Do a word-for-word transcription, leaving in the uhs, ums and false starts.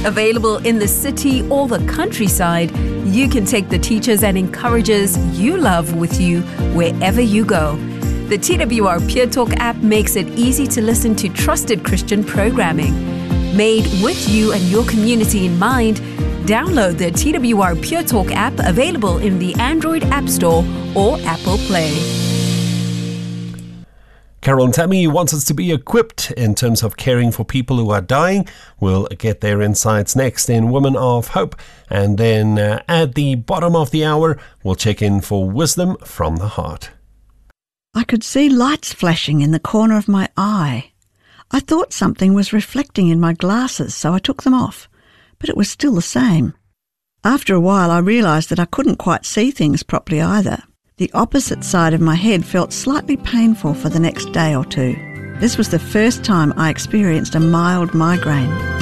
Available in the city or the countryside, you can take the teachers and encouragers you love with you wherever you go. The T W R Peer Talk app makes it easy to listen to trusted Christian programming. Made with you and your community in mind, download the T W R Peer Talk app, available in the Android App Store or Apple Play. Carol and Tammy wants us to be equipped in terms of caring for people who are dying. We'll get their insights next in Women of Hope. And then uh, at the bottom of the hour, we'll check in for Wisdom from the Heart. I could see lights flashing in the corner of my eye. I thought something was reflecting in my glasses, so I took them off, but it was still the same. After a while, I realised that I couldn't quite see things properly either. The opposite side of my head felt slightly painful for the next day or two. This was the first time I experienced a mild migraine.